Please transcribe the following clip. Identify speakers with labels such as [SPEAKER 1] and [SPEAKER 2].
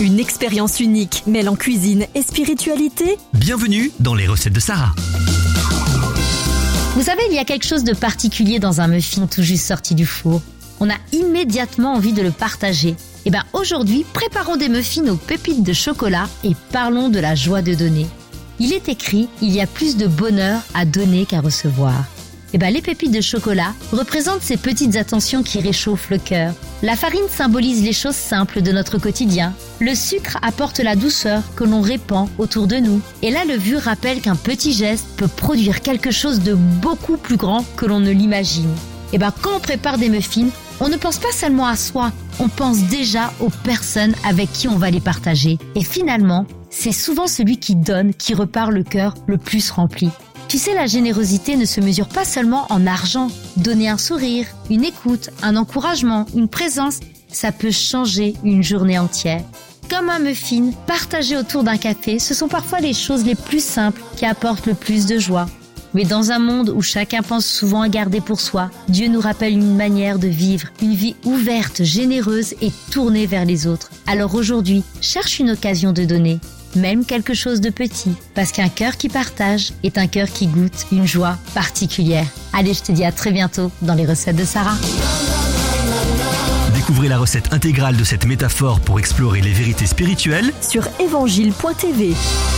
[SPEAKER 1] Une expérience unique mêlant cuisine et spiritualité.
[SPEAKER 2] Bienvenue dans les recettes de Sarah.
[SPEAKER 3] Vous savez, il y a quelque chose de particulier dans un muffin tout juste sorti du four. On a immédiatement envie de le partager. Et aujourd'hui, préparons des muffins aux pépites de chocolat et parlons de la joie de donner. Il est écrit, il y a plus de bonheur à donner qu'à recevoir. Les pépites de chocolat représentent ces petites attentions qui réchauffent le cœur. La farine symbolise les choses simples de notre quotidien. Le sucre apporte la douceur que l'on répand autour de nous. Et la levure rappelle qu'un petit geste peut produire quelque chose de beaucoup plus grand que l'on ne l'imagine. Quand on prépare des muffins, on ne pense pas seulement à soi, on pense déjà aux personnes avec qui on va les partager. Et finalement, c'est souvent celui qui donne qui repart le cœur le plus rempli. Tu sais, la générosité ne se mesure pas seulement en argent. Donner un sourire, une écoute, un encouragement, une présence, ça peut changer une journée entière. Comme un muffin, partagé autour d'un café, ce sont parfois les choses les plus simples qui apportent le plus de joie. Mais dans un monde où chacun pense souvent à garder pour soi, Dieu nous rappelle une manière de vivre, une vie ouverte, généreuse et tournée vers les autres. Alors aujourd'hui, cherche une occasion de donner. Même quelque chose de petit, parce qu'un cœur qui partage est un cœur qui goûte une joie particulière. Allez, je te dis à très bientôt dans les recettes de Sarah.
[SPEAKER 2] Découvrez la recette intégrale de cette métaphore pour explorer les vérités spirituelles
[SPEAKER 1] sur évangile.tv.